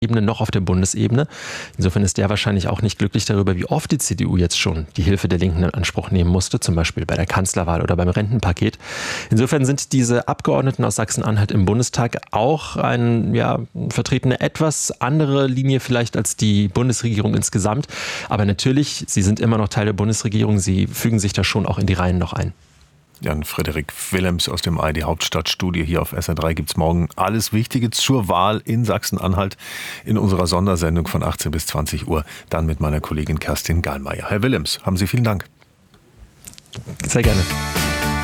Ebene noch auf der Bundesebene. Insofern ist der wahrscheinlich auch nicht glücklich darüber, wie oft die CDU jetzt schon die Hilfe der Linken in Anspruch nehmen musste, zum Beispiel bei der Kanzlerwahl oder beim Rentenpaket. Insofern sind diese Abgeordneten aus Sachsen-Anhalt im Bundestag auch vertreten eine etwas andere Linie vielleicht als die Bundesregierung insgesamt. Aber natürlich, sie sind immer noch Teil der Bundesregierung, sie fügen sich da schon auch in die Reihen noch ein. Jan-Frederik Willems aus dem ARD Hauptstadtstudio. Hier auf SR3 gibt es morgen alles Wichtige zur Wahl in Sachsen-Anhalt in unserer Sondersendung von 18 bis 20 Uhr. Dann mit meiner Kollegin Kerstin Gallmeier. Herr Willems, haben Sie vielen Dank. Sehr gerne.